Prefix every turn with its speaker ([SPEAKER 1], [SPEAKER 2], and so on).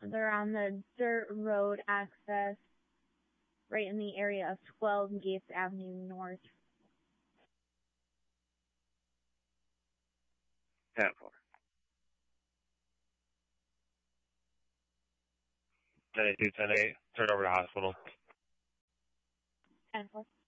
[SPEAKER 1] They're on the dirt road access right in the area of 12 Gates Avenue North.
[SPEAKER 2] 10-4. 10-8, 10-8. Turn over to hospital.
[SPEAKER 1] 10-4.